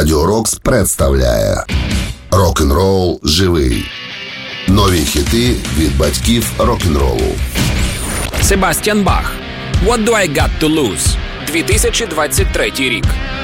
Радіо Рокс представляє Рок-н-рол живий. Нові хіти від батьків рок-н-ролу. Себастьян Бах. What do I got to lose? 2023 рік.